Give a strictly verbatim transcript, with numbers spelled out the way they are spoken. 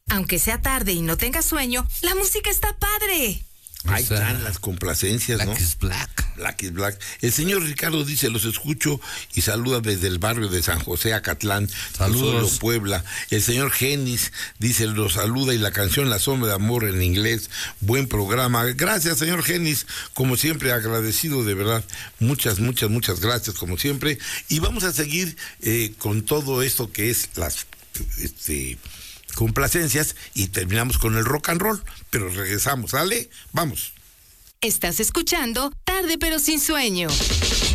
Aunque sea tarde y no tengas sueño, la música está padre. Ahí están las complacencias, Black ¿no? is Black. Black is Black. El señor Ricardo dice, los escucho y saluda desde el barrio de San José, Acatlán, Saludos. Solo, Puebla. El señor Genis dice, los saluda y la canción La Sombra de Amor en inglés. Buen programa. Gracias, señor Genis. Como siempre, agradecido de verdad. Muchas, muchas, muchas gracias, como siempre. Y vamos a seguir eh, con todo esto que es las... este complacencias y terminamos con el rock and roll, pero regresamos, ¿sale? Vamos. Estás escuchando Tarde pero sin sueño.